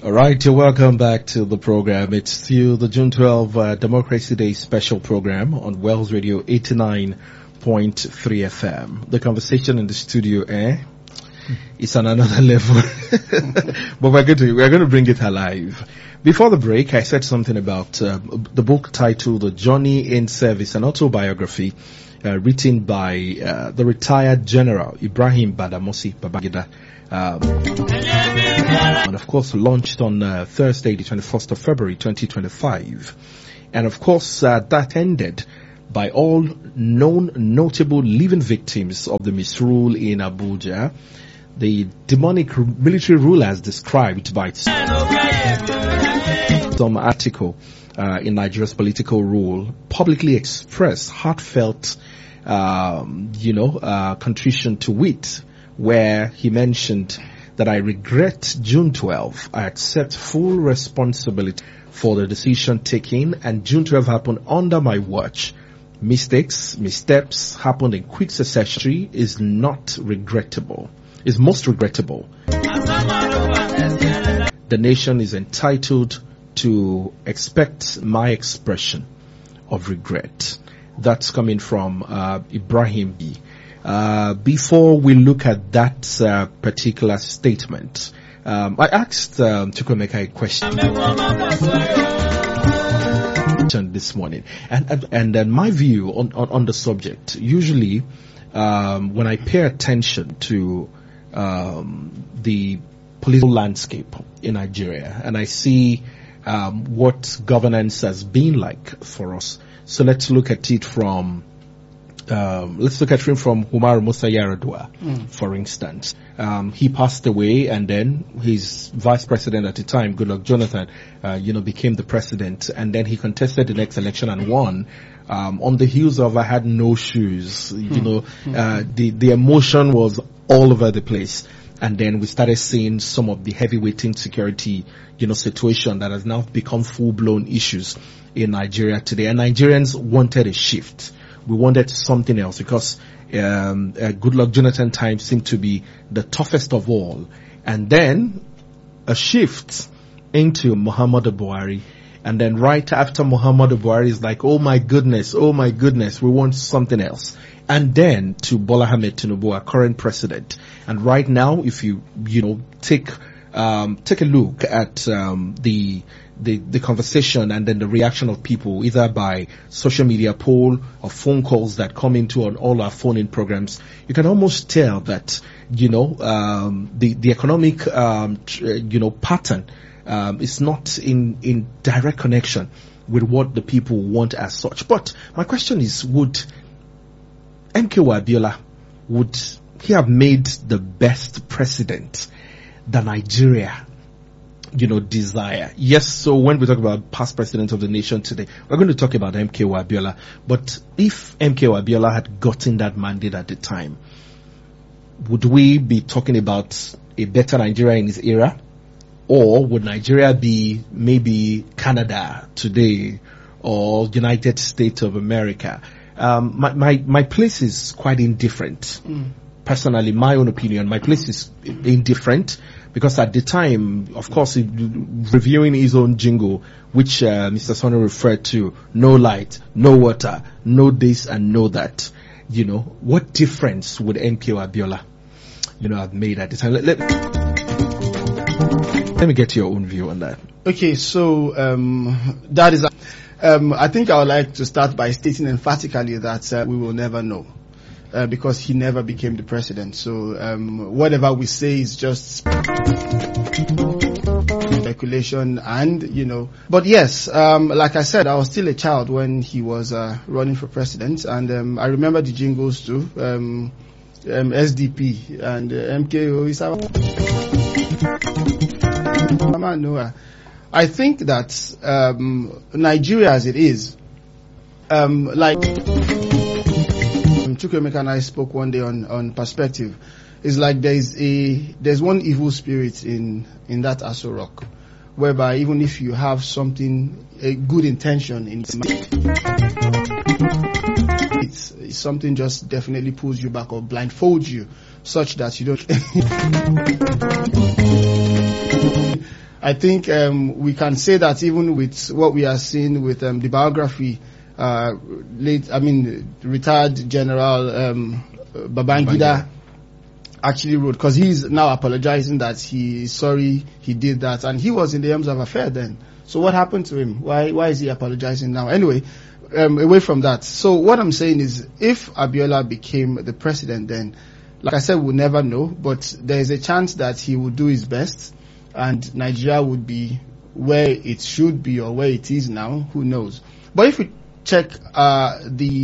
All right, you're welcome back to the program. It's still the June 12 Democracy Day special program on Wells Radio 89.3 FM. The conversation in the studio, it's on another level, but we're going to bring it alive. Before the break, I said something about the book titled "The Journey in Service," an autobiography written by the retired General Ibrahim Badamasi Babangida. And of course launched on Thursday the 21st of February 2025, and of course that ended by all known notable living victims of the misrule in Abuja, the demonic military rulers described by some article in Nigeria's political rule publicly expressed heartfelt contrition to wit, where he mentioned that I regret June 12. I accept full responsibility for the decision taken, and June 12 happened under my watch. Missteps happened in quick succession is not regrettable. Is most regrettable. The nation is entitled to expect my expression of regret. That's coming from Ibrahim B. Before we look at that particular statement, I asked Chukwemeka a question this morning, and my view on the subject. Usually, when I pay attention to the political landscape in Nigeria, and I see what governance has been like for us, so let's look at it from. Let's look at him from Umaru Musa Yar'Adua, for instance. He passed away, and then his vice president at the time, Goodluck Jonathan, became the president, and then he contested the next election and won. On the heels of I had no shoes, the emotion was all over the place. And then we started seeing some of the heavyweight insecurity, situation that has now become full-blown issues in Nigeria today. And Nigerians wanted a shift. We wanted something else because Goodluck Jonathan time seemed to be the toughest of all. And then a shift into Muhammadu Buhari. And then right after Muhammadu Buhari is like, oh my goodness, we want something else. And then to Bola Ahmed Tinubu, our current president. And right now, if you take a look at the conversation and then the reaction of people, either by social media poll or phone calls that come into on all our phone-in programs, you can almost tell that the economic pattern is not in direct connection with what the people want as such. But my question is, would MKO Abiola, would he have made the best president that Nigeria desire? Yes, so when we talk about past president of the nation today, we're going to talk about MKO Abiola. But if MKO Abiola had gotten that mandate at the time, would we be talking about a better Nigeria in his era? Or would Nigeria be maybe Canada today or United States of America? My place is quite indifferent. Personally, my own opinion, my place is indifferent. Because at the time, of course, reviewing his own jingle, which Mr. Sonny referred to, no light, no water, no this and no that, what difference would MKO Abiola, have made at the time? Let me get your own view on that. Okay, so that is, I think I would like to start by stating emphatically that we will never know. Because he never became the president. So whatever we say is just speculation and, But yes, like I said, I was still a child when he was running for president. And I remember the jingles too. SDP and MKO is our... I think that Nigeria as it is, Chukwemeka and I spoke one day on perspective. It's like there's one evil spirit in that Aso Rock, whereby even if you have a good intention in it's something just definitely pulls you back or blindfolds you such that you don't I think we can say that even with what we are seeing with the biography, retired General Babangida actually wrote, because he's now apologizing that he's sorry he did that, and he was in the arms of affair then. So what happened to him? Why is he apologizing now? Anyway, away from that. So what I'm saying is, if Abiola became the president, then, like I said, we'll never know, but there is a chance that he will do his best, and Nigeria would be where it should be or where it is now. Who knows? But if we check how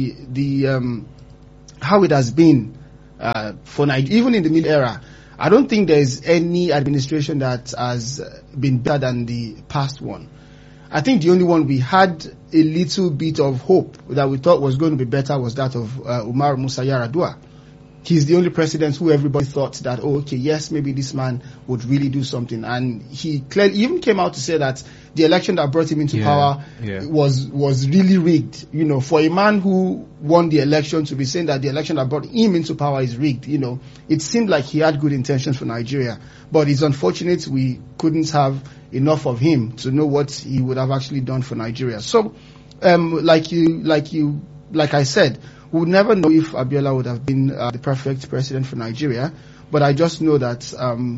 it has been for Nigeria, even in the middle era, I don't think there is any administration that has been better than the past one. I think the only one we had a little bit of hope that we thought was going to be better was that of Umar Musa Yar'Adua. He's the only president who everybody thought that, oh, okay, yes, maybe this man would really do something. And he clearly even came out to say that the election that brought him into power was really rigged. You know, for a man who won the election to be saying that the election that brought him into power is rigged, you know, it seemed like he had good intentions for Nigeria. But it's unfortunate we couldn't have enough of him to know what he would have actually done for Nigeria. So, like I said, we would never know if Abiola would have been the perfect president for Nigeria, but I just know that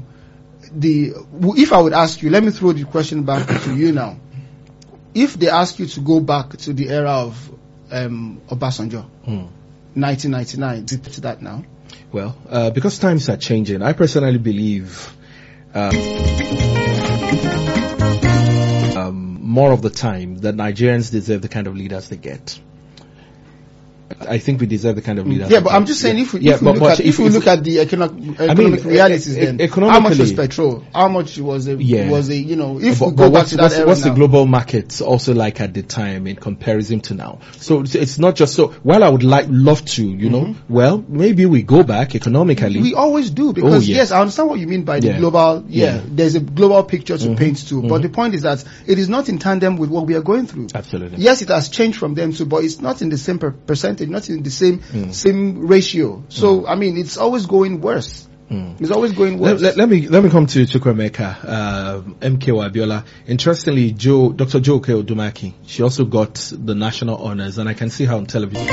if I would ask you, let me throw the question back to you now. If they ask you to go back to the era of Obasanjo, 1999, is it that now? Well, because times are changing, I personally believe more of the time that Nigerians deserve the kind of leaders they get. I think we deserve the kind of leaders. Yeah, but I'm just saying, if we look at the economic realities, then how much was petrol? How much was it? You know, if we go back to that era what's now, the global market also like at the time in comparison to now? So it's not just so. While I would love to, you know, well, maybe we go back economically. We always do, because yes, I understand what you mean by the global. There's a global picture to paint too, but the point is that it is not in tandem with what we are going through. Absolutely. Yes, it has changed from them too, but it's not in the same percentage, not in the same ratio. So I mean, it's always going worse. It's always going worse. Let me come to Chukwuemeka, MKO Abiola. Interestingly, Dr. Joe Odumaki, she also got the national honors, and I can see her on television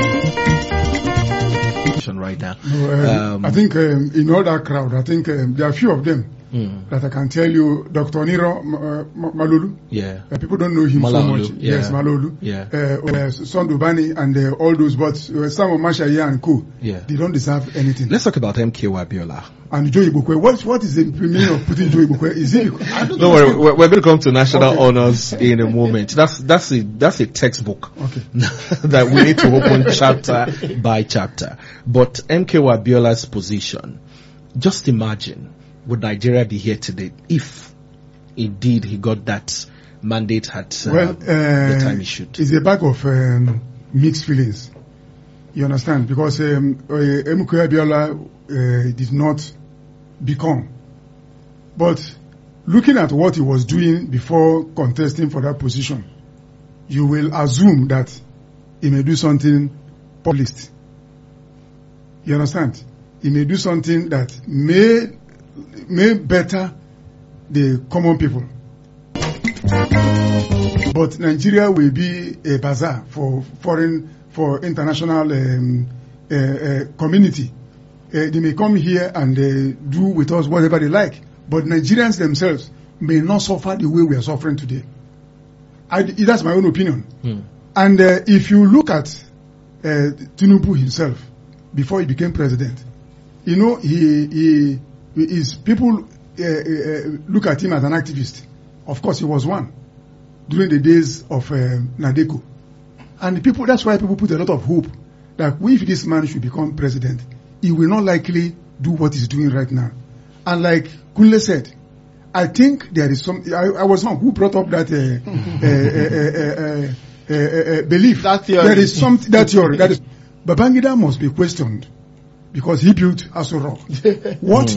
right now. I think in all that crowd, I think there are a few of them that I can tell you. Dr. Niro Malolu. Yeah. People don't know him so much. Yeah. Yes, Malolu. Yeah. Sondubani and all those, but some of Mashaya and Co. Yeah. They don't deserve anything. Let's talk about MKO Abiola. And Joe Ibukwe. What is the meaning of putting Joe Ibukwe? Is it? Don't worry, we're going to come to national honors in a moment. That's a textbook that we need to open chapter by chapter. But MKO Abiola's position, just imagine, would Nigeria be here today if indeed he got that mandate at the time he should? It's a bag of mixed feelings. You understand? Because MKO Abiola did not become. But looking at what he was doing before contesting for that position, you will assume that he may do something populist. You understand? He may do something that may better the common people. But Nigeria will be a bazaar for international community. They may come here and do with us whatever they like. But Nigerians themselves may not suffer the way we are suffering today. That's my own opinion. And if you look at Tinubu himself, before he became president, you know, people look at him as an activist. Of course, he was one during the days of Nadeko. And that's why people put a lot of hope that if this man should become president, he will not likely do what he's doing right now. And like Kunle said, I think there is some. I was one who brought up that belief. That theory. There is something that theory. That is, Babangida must be questioned because he built Aso Rock. What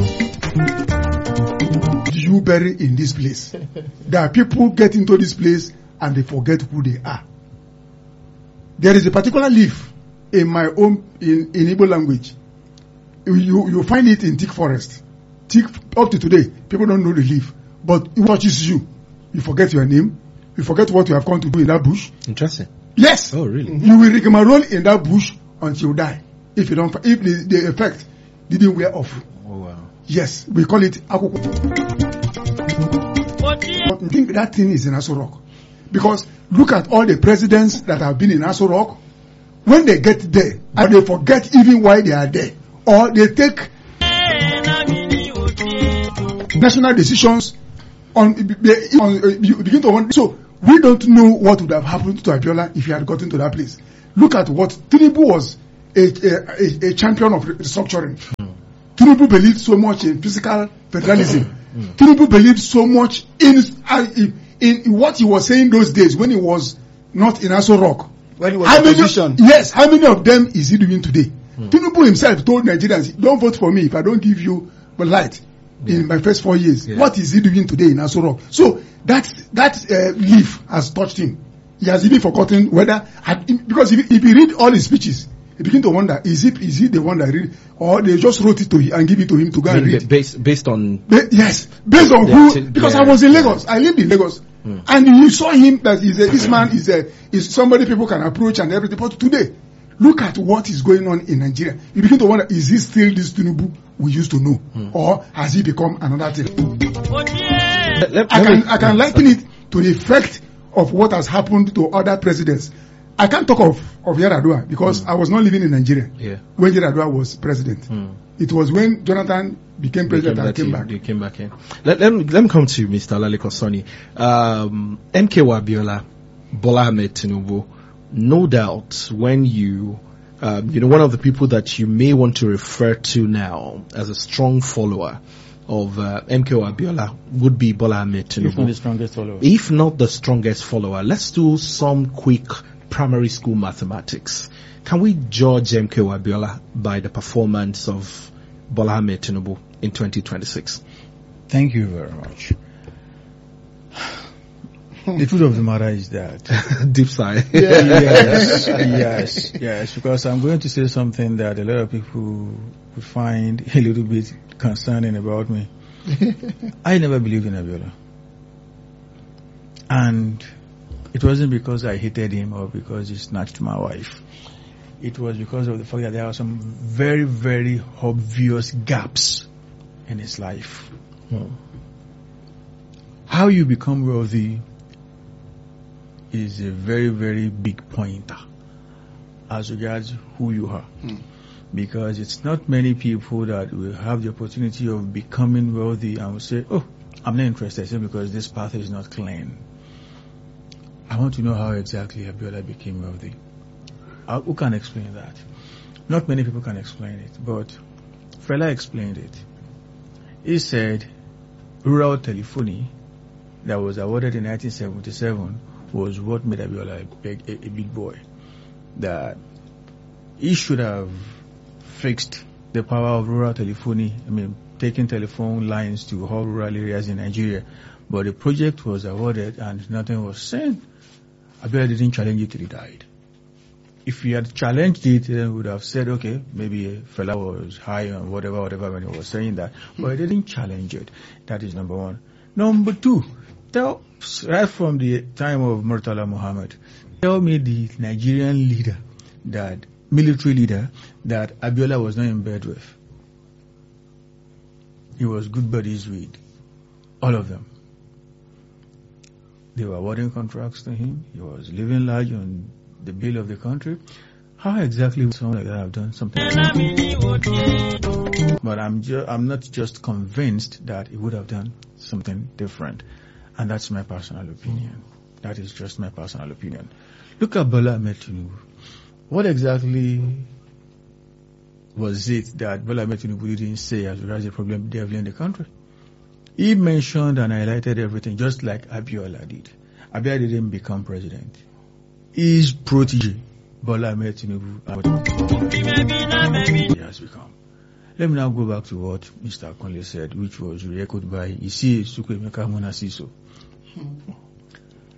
do you bury in this place? There are people get into this place and they forget who they are. There is a particular leaf in my own in Igbo language. You find it in thick forest. Thick, up to today, people don't know the leaf. but it watches you. You forget your name. You forget what you have come to do in that bush. Interesting. Yes. Oh, really? You will rigmarole in that bush until you die. If the effect didn't wear off. Oh, wow. Yes, we call it akoko. I think that thing is in Aso Rock. Because look at all the presidents that have been in Aso Rock. When they get there, and they forget even why they are there. Or they take national decisions you begin to wonder. So we don't know what would have happened to Abiola if he had gotten to that place. Look at what Tinubu was a champion of restructuring. Tinubu believed so much in physical federalism. Tinubu believed so much in what he was saying those days when he was not in Aso Rock. When he was in opposition. Yes, how many of them is he doing today? Tinubu himself told Nigerians, don't vote for me if I don't give you the light in my first 4 years. Yeah. What is he doing today in Aso Rock? So that leaf has touched him. He has even forgotten whether, because if you read all his speeches, you begin to wonder, is he the one that read, or they just wrote it to him and give it to him to go and read? Based on... Yes, based on who, because I was in Lagos, I lived in Lagos, and you saw him that this man is somebody people can approach and everything, but today, look at what is going on in Nigeria. You begin to wonder, is he still this Tinubu we used to know, or has he become another thing? I can liken it to the effect of what has happened to other presidents. I can't talk of Yar'Adua because I was not living in Nigeria when Yar'Adua was president. It was when Jonathan became president and came back. He came back in. Let me come to Mr. Olalekan Sanni. MKO Abiola, Bola Ahmed Tinubu, no doubt when you one of the people that you may want to refer to now as a strong follower of MKO Abiola would be Bola Ahmed Tinubu. If not the strongest follower. If not the strongest follower, let's do some quick primary school mathematics. Can we judge MKO Abiola by the performance of Bola Ahmed Tinubu in 2026? Thank you very much. The truth of the matter is that deep sigh. Yes, because I'm going to say something that a lot of people would find a little bit concerning about me. I never believed in Abiola. And it wasn't because I hated him or because he snatched my wife. It was because of the fact that there are some very, very obvious gaps in his life. How you become wealthy is a very, very big pointer as regards who you are. Because it's not many people that will have the opportunity of becoming wealthy and will say, oh, I'm not interested because this path is not clean. I want to know how exactly Abiola became wealthy. Who can explain that? Not many people can explain it, but Fela explained it. He said rural telephony that was awarded in 1977 was what made Abiola a big boy. That he should have fixed the power of rural telephony, taking telephone lines to all rural areas in Nigeria. But the project was awarded and nothing was sent. Abiola didn't challenge it till he died. If he had challenged it, then we would have said, okay, maybe Fela was high on whatever when he was saying that. But he didn't challenge it. That is number one. Number two, right from the time of Murtala Muhammad, tell me the Nigerian leader, that military leader, that Abiola was not in bed with. He was good buddies with all of them. They were awarding contracts to him. He was living large on the bill of the country. How exactly would someone like that have done something like that? But I'm not just convinced that he would have done something different. And that's my personal opinion. That is just my personal opinion. Look at Bola Ahmed Tinubu. What exactly was it that Bola Ahmed Tinubu didn't say as regards the problem devilling the country? He mentioned and highlighted everything just like Abiola did. Abiola didn't become president. His protege, Bola Ahmed Tinubu, he has become. Let me now go back to what Mr. Akonle said, which was re-echoed by Isi Chukwuemeka Munachiso.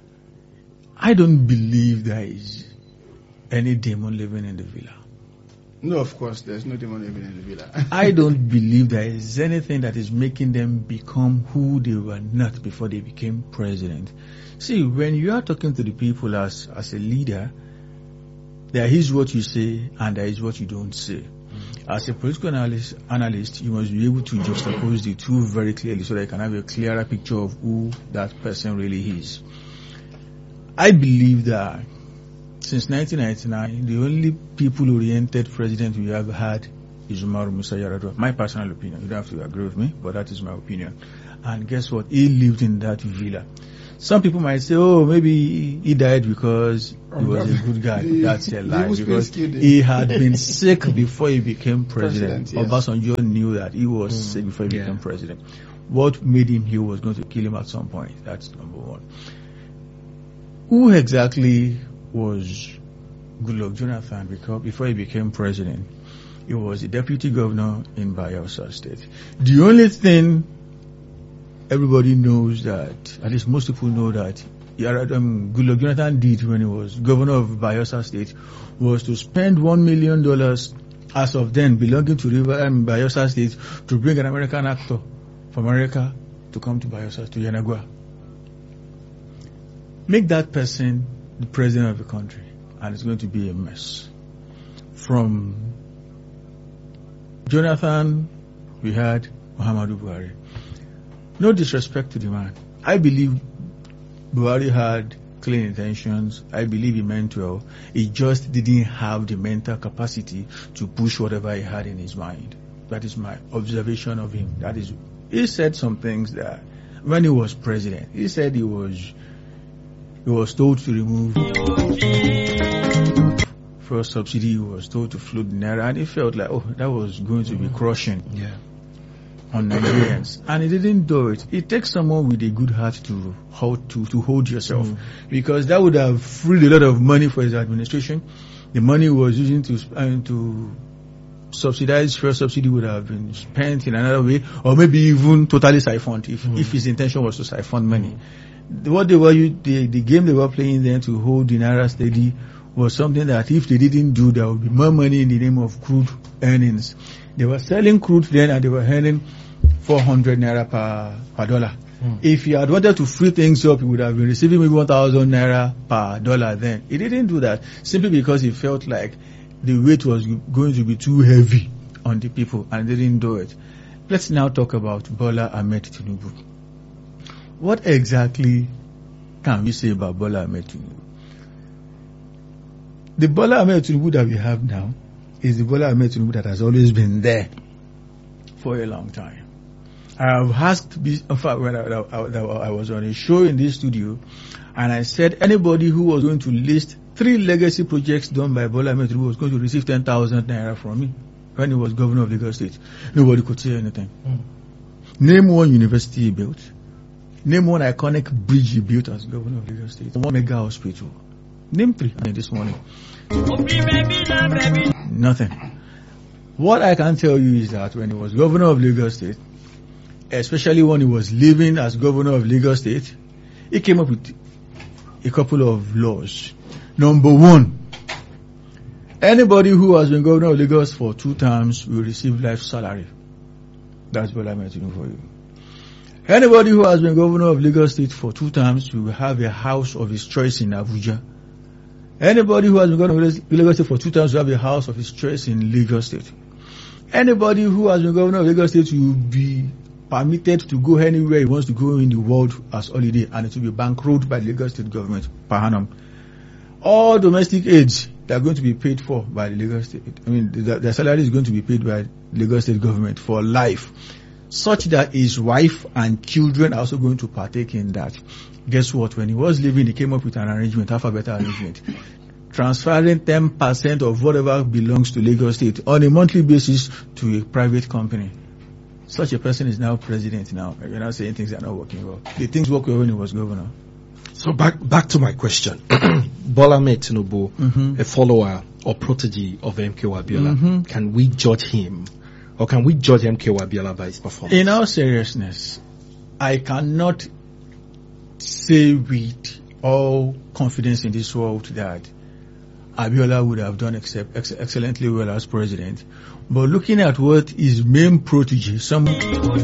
I don't believe there is any demon living in the villa. No, of course, there's no demon living in the villa. I don't believe there is anything that is making them become who they were not before they became president. See, when you are talking to the people as a leader, there is what you say and there is what you don't say. As a political analyst, you must be able to juxtapose the two very clearly so that you can have a clearer picture of who that person really is. I believe that since 1999, the only people-oriented president we have had is Umaru Musa Yar'Adua. My personal opinion. You don't have to agree with me, but that is my opinion. And guess what? He lived in that villa. Some people might say, oh, maybe he died because he was a good guy. That's a lie. Because he had been sick before he became president. Yes. Obasanjo knew that he was sick before he became president. What made him he was going to kill him at some point? That's number one. Who exactly was Goodluck Jonathan before he became president? He was the deputy governor in Bayelsa State. The only thing everybody knows that, at least most people know that, Goodluck Jonathan did when he was governor of Bayelsa State was to spend $1 million as of then belonging to Bayelsa State to bring an American actor from America to come to Bayelsa, to Yanagwa. Make that person the president of the country, and it's going to be a mess. From Jonathan, we had Muhammadu Buhari. No disrespect to the man. I believe Buhari had clean intentions. I believe he meant well. He just didn't have the mental capacity to push whatever he had in his mind. That is my observation of him. He said some things that when he was president, he said he was told to remove first subsidy, he was told to float the naira, and he felt like, oh, that was going to be crushing on Nigerians. And he didn't do it. It takes someone with a good heart to hold yourself, because that would have freed a lot of money for his administration. The money he was using to subsidize first subsidy would have been spent in another way, or maybe even totally siphoned if his intention was to siphon money. The game they were playing then to hold the naira steady was something that if they didn't do, there would be more money in the name of crude earnings. They were selling crude then and they were earning 400 naira per dollar. If he had wanted to free things up, he would have been receiving maybe 1,000 naira per dollar then. He didn't do that simply because he felt like the weight was going to be too heavy on the people, and they didn't do it. Let's now talk about Bola Ahmed Tinubu. What exactly can we say about Bola Ahmed Tinubu? The Bola Ahmed Tinubu that we have now is the Bola Ahmed Tinubu that has always been there for a long time. I have asked, in fact, when I was on a show in this studio, and I said anybody who was going to list 3 legacy projects done by Bola Ahmed Tinubu was going to receive 10,000 naira from me when he was governor of Lagos State. Nobody could say anything. Name one university he built. Name one iconic bridge he built as governor of Lagos State. One mega hospital. Name 3 this morning. Nothing. What I can tell you is that when he was governor of Lagos State, especially when he was living as governor of Lagos State, he came up with a couple of laws. Number 1, anybody who has been governor of Lagos for 2 terms will receive life salary. That's what I'm mentioning for you. Anybody who has been governor of Lagos State for 2 terms will have a house of his choice in Abuja. Anybody who has been governor of Lagos State for 2 terms will have a house of his choice in Lagos State. Anybody who has been governor of Lagos State will be permitted to go anywhere he wants to go in the world as holiday, and it will be bankrolled by the Lagos State government per annum. All domestic aids that are going to be paid for by the Lagos State, their salary is going to be paid by the Lagos State government for life, such that his wife and children are also going to partake in that. Guess what? When he was leaving, he came up with an arrangement, half a better arrangement, transferring 10% of whatever belongs to Lagos State on a monthly basis to a private company. Such a person is now president now. You're not saying things are not working well. The things worked well when he was governor. So back to my question. Bola Ahmed Tinubu, a follower or protege of MKO Abiola, can we judge him, or can we judge MKO Abiola by his performance? In all seriousness, I cannot say with all confidence in this world that Abiola would have done excellently well as president. But looking at what his main protege, someone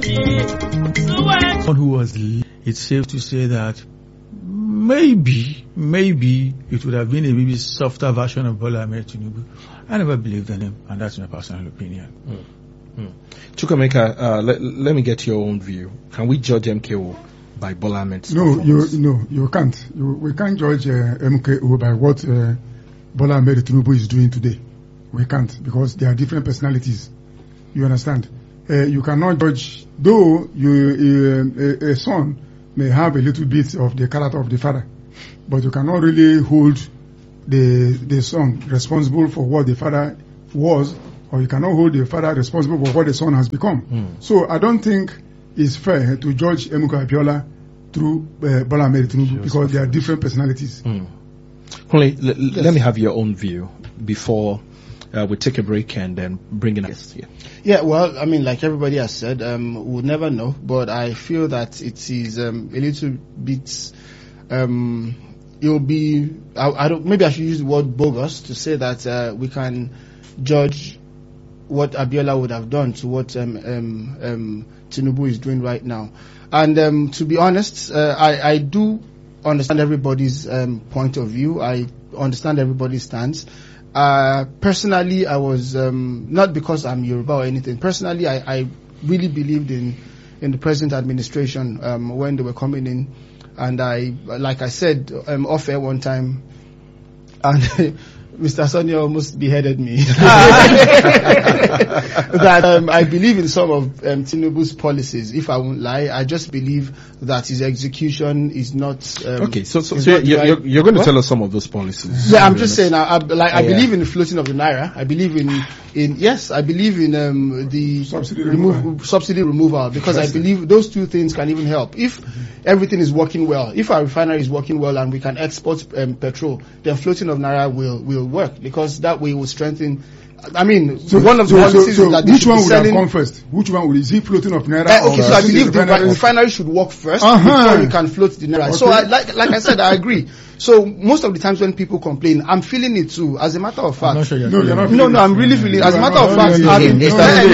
who was, it's safe to say that maybe it would have been a maybe softer version of Bola Ahmed Tinubu. I never believed in him, and that's my personal opinion. Chukwemeka, let me get your own view. Can we judge MKO by Bola Ahmed's performance? You can't. We can't judge MKO by what Bola Ahmed Tinubu is doing today. We can't, because they are different personalities. You understand? You cannot judge, though a son may have a little bit of the character of the father, but you cannot really hold the son responsible for what the father was, or you cannot hold the father responsible for what the son has become. So I don't think it's fair to judge Emeka Abiola through Bola Ahmed Tinubu, because they are different personalities. Kunle, let me have your own view before we take a break and then bring in a guest here. Yeah, well, I mean, like everybody has said, we'll never know, but I feel that it is a little bit, it'll be, I don't, maybe I should use the word bogus to say that we can judge what Abiola would have done to what Tinubu is doing right now. And to be honest, I do understand everybody's point of view. I understand everybody's stance. Personally, I was not because I'm Yoruba or anything. Personally, I really believed in the present administration when they were coming in, and like I said off air one time, and Mr. Sonia almost beheaded me. That I believe in some of Tinubu's policies. If I won't lie, I just believe that his execution is not. Okay, so you're going to tell us some of those policies. Yeah, I'm just saying. I believe in the floating of the naira. I believe in I believe in the subsidy removal, because I believe those two things can even help. If everything is working well, if our refinery is working well and we can export petrol, then floating of naira will work, because that way will strengthen. I mean, one of the policies is that which one would have come first? Which one is he floating of naira? Okay, so I believe the refinery should work first before you can float the naira. Okay. So, like I said, I agree. So most of the times when people complain, I'm feeling it too. As a matter of fact, I'm really feeling it. As a matter of fact, let me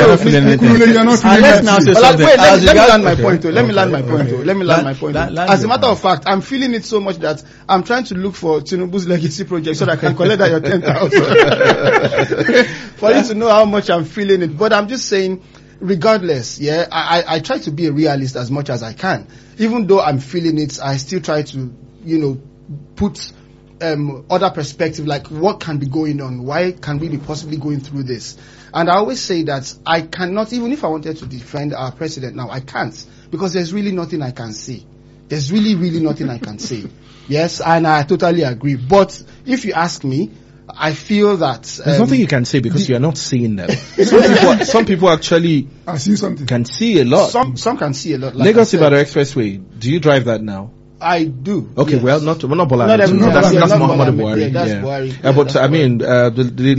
land my point. As a matter of fact, I'm feeling it so much that I'm trying to look for Tinubu's legacy project so that I can collect that your 10,000 for you to know how much I'm feeling it. But I'm just saying, regardless, I try to be a realist as much as I can. Even though I'm feeling it, I still try to, put other perspective, like what can be going on, why can we be possibly going through this. And I always say that I cannot, even if I wanted to defend our president now, I can't, because there's really nothing I can say. There's really nothing I can say. Yes, and I totally agree. But if you ask me, I feel that there's nothing you can say because you are not seeing them. Some people actually can see a lot. Some can see a lot. Like Lagos Ibadan Expressway. Do you drive that now? I do. Okay, yes. Well, we're not Bola. That's Muhammadu Buhari. Yeah, that's Buhari. But I mean, the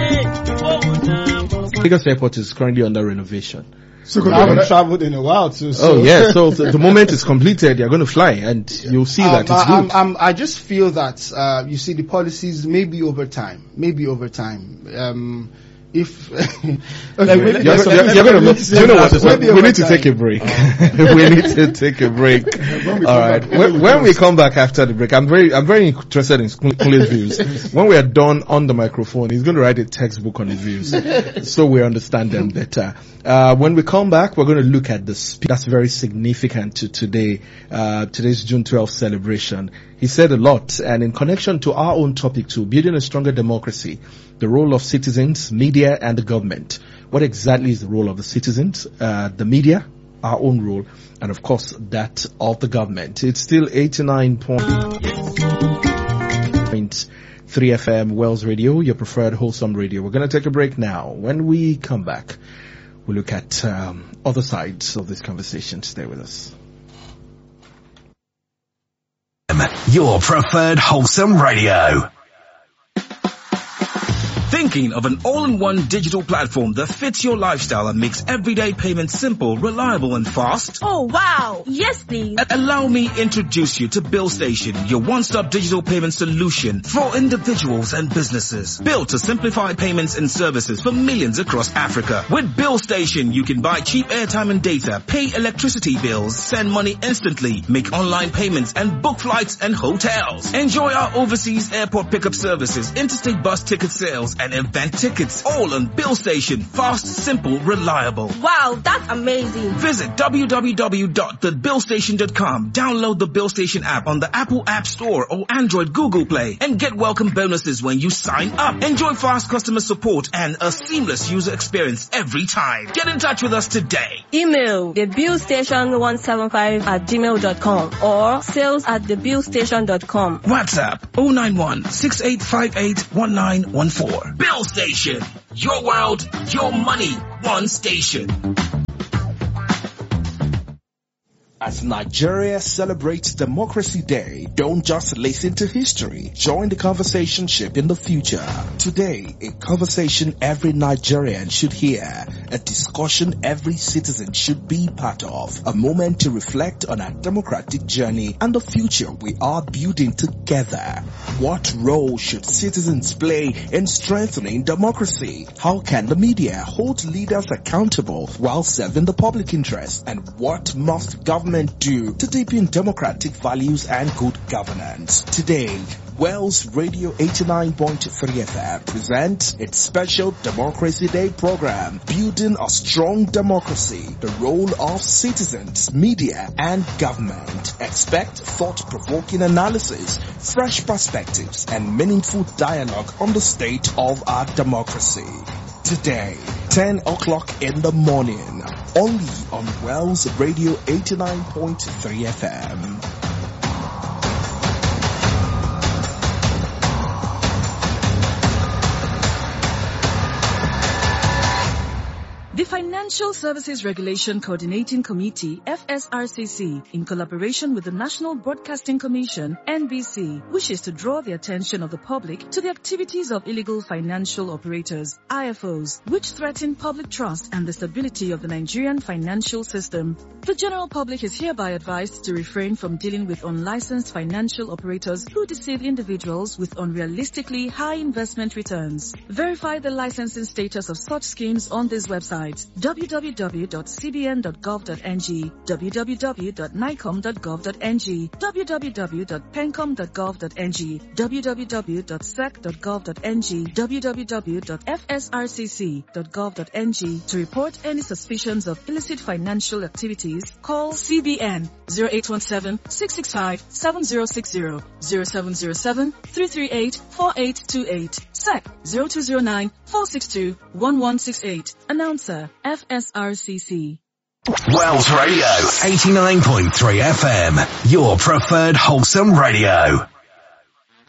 Lagos Airport is currently under renovation. So I haven't traveled in a while too. So. Oh yeah, so the moment it's completed, you're going to fly, and you'll see that it's good. I just feel that you see the policies maybe over time. If we need to take a break. We need to take a break. All right. When we come back after the break, I'm very interested in Kunle's views. When we are done on the microphone, he's going to write a textbook on his views, so we understand them better. When we come back, we're going to look at the speech that's very significant to today. Today's June 12th celebration. He said a lot, and in connection to our own topic too, building a stronger democracy, the role of citizens, media, and the government. What exactly is the role of the citizens, the media, our own role, and of course that of the government? It's still 89.3 FM Wells Radio, your preferred wholesome radio. We're going to take a break now. When we come back, we'll look at other sides of this conversation. Stay with us. Your preferred wholesome radio. Think thinking of an all-in-one digital platform that fits your lifestyle and makes everyday payments simple, reliable and fast? Oh wow! Yes please! Allow me introduce you to BillStation, your one-stop digital payment solution for individuals and businesses. Built to simplify payments and services for millions across Africa. With BillStation, you can buy cheap airtime and data, pay electricity bills, send money instantly, make online payments and book flights and hotels. Enjoy our overseas airport pickup services, interstate bus ticket sales and event tickets. All on BillStation. Fast, simple, reliable. Wow, that's amazing. Visit www.thebillstation.com. Download the BillStation app on the Apple App Store or Android Google Play and get welcome bonuses when you sign up. Enjoy fast customer support and a seamless user experience every time. Get in touch with us today. Email thebillstation175@gmail.com or sales@thebillstation.com. WhatsApp 091-6858-1914. BillStation. Your world, your money, one station. As Nigeria celebrates Democracy Day, don't just listen to history. Join the conversation ship in the future. Today, a conversation every Nigerian should hear. A discussion every citizen should be part of. A moment to reflect on our democratic journey and the future we are building together. What role should citizens play in strengthening democracy? How can the media hold leaders accountable while serving the public interest? And what must government do to deepen democratic values and good governance? Today, Wells Radio 89.3 FM presents its special Democracy Day program, Building a Strong Democracy, the Role of Citizens, Media and Government. Expect thought-provoking analysis, fresh perspectives and meaningful dialogue on the state of our democracy. Today, 10 o'clock in the morning, only on Wells Radio 89.3 FM. The Financial Services Regulation Coordinating Committee, FSRCC, in collaboration with the National Broadcasting Commission, NBC, wishes to draw the attention of the public to the activities of illegal financial operators, IFOs, which threaten public trust and the stability of the Nigerian financial system. The general public is hereby advised to refrain from dealing with unlicensed financial operators who deceive individuals with unrealistically high investment returns. Verify the licensing status of such schemes on this website: www.cbn.gov.ng, www.nicom.gov.ng, www.pencom.gov.ng, www.sec.gov.ng, www.fsrcc.gov.ng. To report any suspicions of illicit financial activities, call CBN 0817-665-7060, 0707-338-4828, SEC 0209-462-1168. Announcer FSRCC. Wells Radio 89.3 FM, your preferred wholesome radio.